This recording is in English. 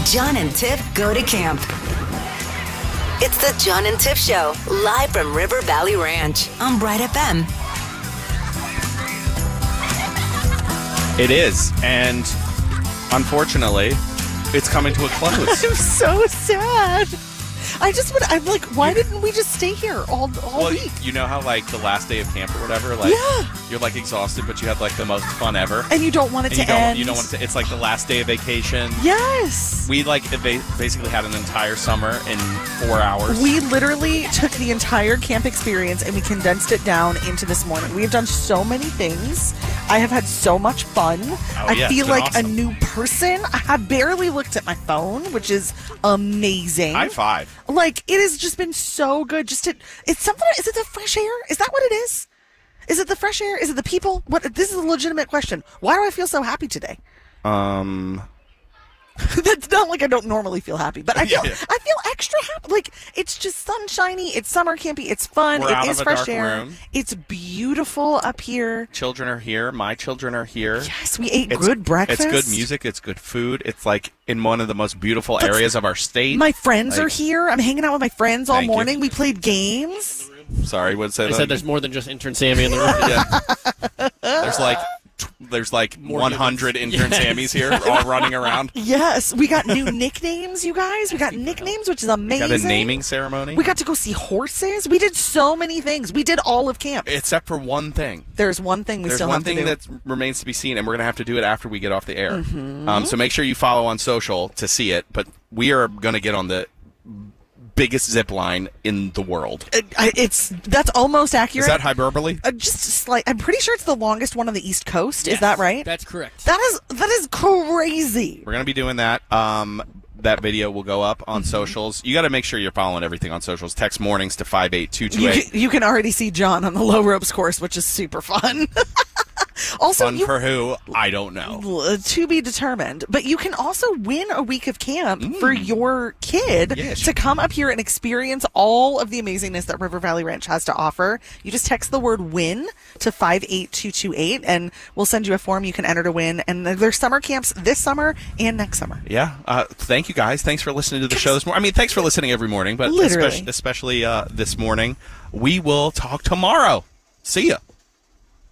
John and Tiff Go to Camp. It's the John and Tiff Show, live from River Valley Ranch on Bright FM. It is, and unfortunately, it's coming to a close. I'm so sad. I'm like, why didn't we just stay here all week? You know how, like, the last day of camp or whatever, like, you're, like, exhausted, but you had, like, the most fun ever. And you don't want it to end. You don't want it to, it's like the last day of vacation. Yes. We, like, basically had an entire summer in 4 hours. We literally took the entire camp experience and we condensed it down into this morning. We have done so many things. I have had so much fun. I feel like awesome. A new person. I have barely looked at my phone, which is amazing. High five. Like, it has just been so good. It's something. Is it the fresh air? Is that what it is? Is it the fresh air? Is it the people? This is a legitimate question. Why do I feel so happy today? That's not like I don't normally feel happy, but I feel extra happy. Like, it's just sunshiny, it's summer campy, it's fun, We're it is fresh air. Room. It's beautiful up here. Children are here. My children are here. Yes, we ate good breakfast. It's good music. It's good food. It's like in one of the most beautiful areas of our state. My friends are here. I'm hanging out with my friends all morning. We played games. Sorry, what'd say that? I said there's more than just intern Sammy in the room. Yeah. There's like 100 intern Sammys here all running around. Yes. We got new nicknames, you guys. We got nicknames, which is amazing. We got a naming ceremony. We got to go see horses. We did so many things. We did all of camp. Except for one thing. There's one thing we still have to do. There's one thing that remains to be seen, and we're going to have to do it after we get off the air. Mm-hmm. So make sure you follow on social to see it. But we are going to get on the biggest zip line in the world. That's almost accurate. Is that hyperbole? Just slight. I'm pretty sure it's the longest one on the East Coast. Yes, is that right? That's correct. That is crazy. We're going to be doing that. That video will go up on socials. You got to make sure you're following everything on socials. Text mornings to 58228. You can already see John on the low ropes course, which is super fun. Also, fun for who? I don't know. To be determined. But you can also win a week of camp for your kid to come up here and experience all of the amazingness that River Valley Ranch has to offer. You just text the word WIN to 58228, and we'll send you a form you can enter to win. And there's summer camps this summer and next summer. Yeah. Thank you, guys. Thanks for listening to the show this morning. I mean, thanks for listening every morning, but especially this morning. We will talk tomorrow. See ya.